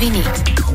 новини.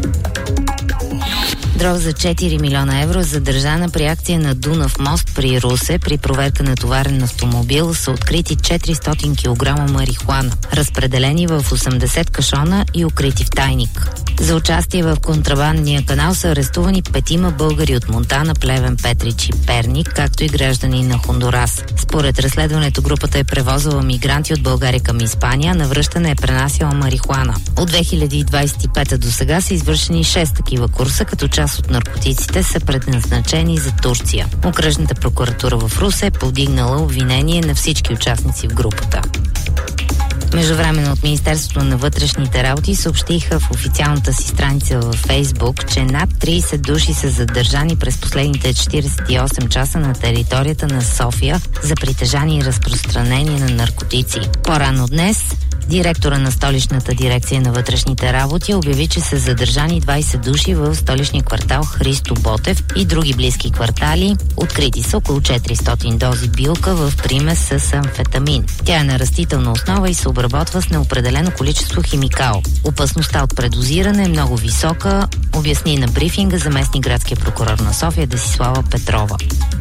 Дров за 4 милиона евро задържана при акция на Дунав мост при Русе. При проверка на товарен автомобил са открити 400 кг марихуана, разпределени в 80 кашона и укрити в тайник. За участие в контрабандния канал са арестувани 5 българи от Монтана, Плевен, Петрич и Перник, както и граждани на Хондурас. Според разследването групата е превозвала мигранти от България към Испания, на връщане е пренасяла марихуана. От 2025 до сега са извършени 6 такива курса, като част от наркотиците са предназначени за Турция. Окръжната прокуратура в Русе е повдигнала обвинение на всички участници в групата. Междувременно от Министерството на вътрешните работи съобщиха в официалната си страница във Фейсбук, че над 30 души са задържани през последните 48 часа на територията на София за притежание и разпространение на наркотици. По-рано днес директора на столичната дирекция на вътрешните работи обяви, че са задържани 20 души в столичния квартал Христо Ботев и други близки квартали. Открити са около 400 дози билка в примес с амфетамин. Тя е на растителна основа и се обработва с неопределено количество химикал. Опасността от предозиране е много висока, обясни на брифинга заместник градския прокурор на София Десислава Петрова.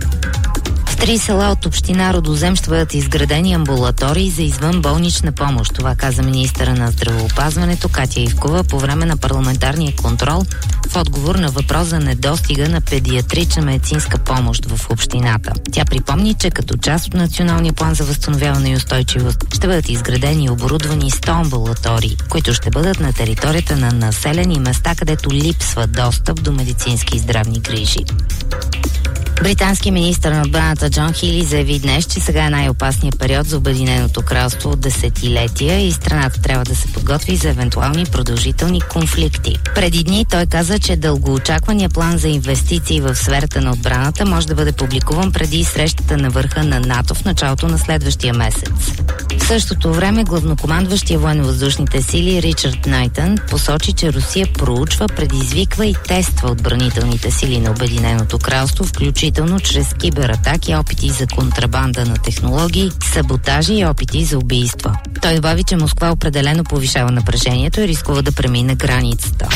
В 3 села от община Родозем ще бъдат изградени амбулатории за извънболнична помощ. Това каза министъра на здравеопазването Катя Ивкова по време на парламентарния контрол в отговор на въпрос за недостига на педиатрична медицинска помощ в общината. Тя припомни, че като част от Националния план за възстановяване и устойчивост ще бъдат изградени и оборудвани 100 амбулатории, които ще бъдат на територията на населени места, където липсва достъп до медицински и здравни грижи. Британският министър на отбраната Джон Хили заяви днес, че сега е най-опасният период за Обединеното кралство от десетилетия и страната трябва да се подготви за евентуални продължителни конфликти. Преди дни той каза, че дългоочаквания план за инвестиции в сферата на отбраната може да бъде публикуван преди срещата на върха на НАТО в началото на следващия месец. В същото време главнокомандващия военновъздушните сили Ричард Найтън посочи, че Русия проучва, предизвиква и тества отбранителните сили на Обединеното кралство, включително чрез кибератаки, опити за контрабанда на технологии, саботажи и опити за убийства. Той добави, че Москва определено повишава напрежението и рискува да премине границата.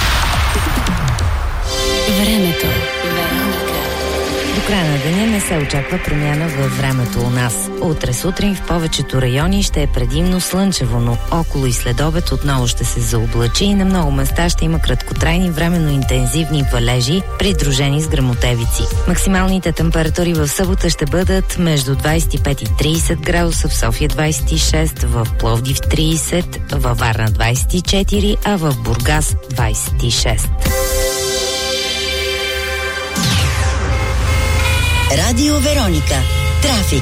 Времето. До края на деня не се очаква промяна във времето у нас. Утре сутрин в повечето райони ще е предимно слънчево, но около и след обед отново ще се заоблачи и на много места ще има краткотрайни временно интензивни валежи, придружени с гръмотевици. Максималните температури в събота ще бъдат между 25 и 30 градуса, в София 26, в Пловдив 30, във Варна 24, а в Бургас 26. Радио Вероника. Трафик.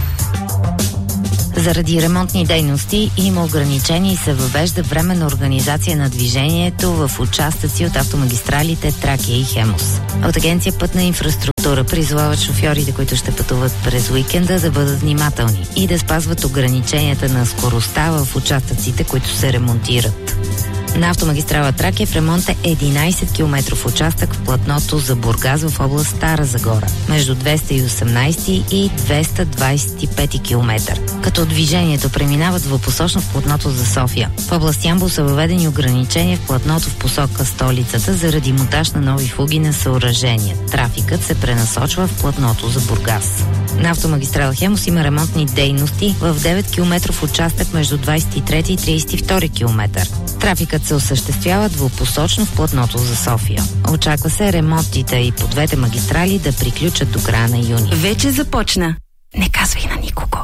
Заради ремонтни дейности има ограничения и се въвежда временна организация на движението в участъци от автомагистралите Тракия и Хемус. От Агенция Пътна инфраструктура призовават шофьорите, които ще пътуват през уикенда, да бъдат внимателни и да спазват ограниченията на скоростта в участъците, които се ремонтират. На автомагистрала Тракия в ремонт е 11 км участък в платното за Бургас в област Стара Загора, между 218 и 225 км. Като движението преминава двупосочно в платното за София. В област Ямбол са въведени ограничения в платното в посока столицата заради монтаж на нови фуги на съоръжения. Трафикът се пренасочва в платното за Бургас. На автомагистрала Хемус има ремонтни дейности в 9 км участък между 23 и 32 км. Трафикът се осъществява двупосочно в платното за София. Очаква се ремонтите и по двете магистрали да приключат до края на юни. Вече започна. Не казвай на никого.